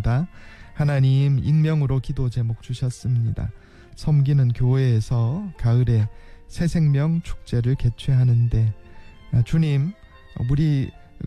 기도합니다. 하나님, 익명으로 기도 제목 주셨습니다. 섬기는 교회에서 가을에 새생명 축제를 개최하는데 주님, 우리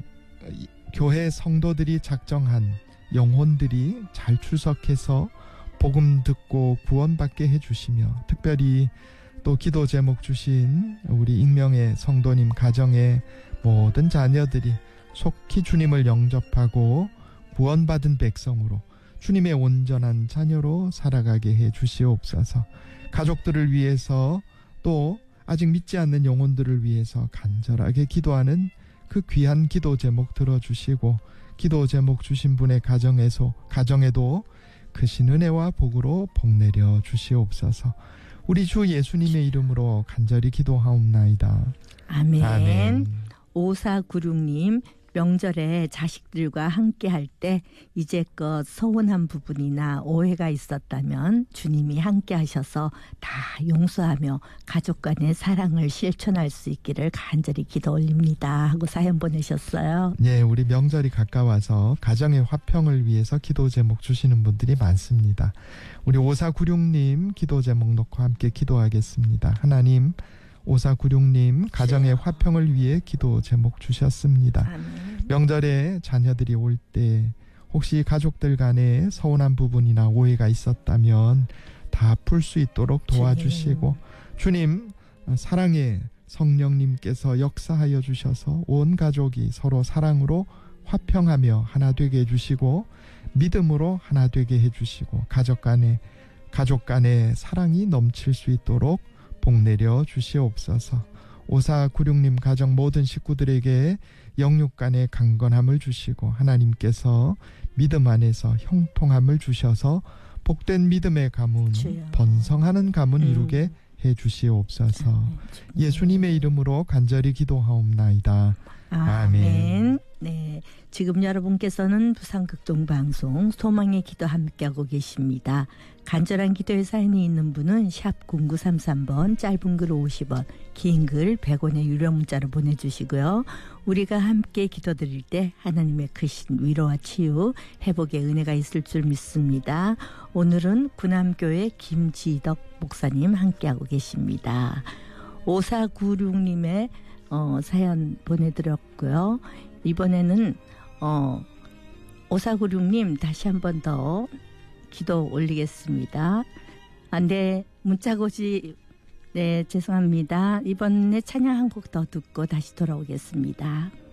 교회 성도들이 작정한 영혼들이 잘 출석해서 복음 듣고 구원받게 해주시며, 특별히 또 기도 제목 주신 우리 익명의 성도님 가정의 모든 자녀들이 속히 주님을 영접하고 구원받은 백성으로 주님의 온전한 자녀로 살아가게 해 주시옵소서. 가족들을 위해서 또 아직 믿지 않는 영혼들을 위해서 간절하게 기도하는 그 귀한 기도 제목 들어주시고, 기도 제목 주신 분의 가정에도 크신 은혜와 복으로 복 내려 주시옵소서. 우리 주 예수님의 이름으로 간절히 기도하옵나이다. 아멘. 아멘. 5496님, 명절에 자식들과 함께 할 때 이제껏 서운한 부분이나 오해가 있었다면 주님이 함께 하셔서 다 용서하며 가족 간의 사랑을 실천할 수 있기를 간절히 기도 올립니다 하고 사연 보내셨어요. 예, 우리 명절이 가까워서 가정의 화평을 위해서 기도 제목 주시는 분들이 많습니다. 우리 5496님 기도 제목 놓고 함께 기도하겠습니다. 하나님, 5496님 가정의 화평을 위해 기도 제목 주셨습니다. 아멘. 명절에 자녀들이 올 때 혹시 가족들 간에 서운한 부분이나 오해가 있었다면 다 풀 수 있도록 도와주시고, 주님 사랑의 성령님께서 역사하여 주셔서 온 가족이 서로 사랑으로 화평하며 하나 되게 해주시고, 믿음으로 하나 되게 해주시고, 가족 간의 사랑이 넘칠 수 있도록 복 내려 주시옵소서. 5496님 가정 모든 식구들에게 영육 간의 강건함을 주시고, 하나님께서 믿음 안에서 형통함을 주셔서 복된 믿음의 가문, 번성하는 가문 이루게 해 주시옵소서. 예수님의 이름으로 간절히 기도하옵나이다. 아멘. 네, 지금 여러분께서는 부산극동방송 소망의 기도 함께하고 계십니다. 간절한 기도의 사연이 있는 분은 샵 0933번, 짧은 글 50원, 긴 글 100원의 유료 문자로 보내주시고요. 우리가 함께 기도드릴 때 하나님의 크신 위로와 치유, 회복의 은혜가 있을 줄 믿습니다. 오늘은 구남교회 김지덕 목사님 함께하고 계십니다. 5496님의 사연 보내드렸고요. 이번에는 5496님 다시 한 번 더 기도 올리겠습니다. 네, 문자고지, 네, 죄송합니다. 이번에 찬양 한 곡 더 듣고 다시 돌아오겠습니다.